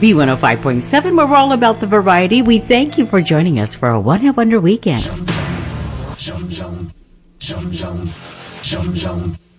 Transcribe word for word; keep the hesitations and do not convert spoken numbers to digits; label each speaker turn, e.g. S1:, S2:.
S1: B one oh five point seven, we're all about the variety. We thank you for joining us for a One Hit Wonder weekend.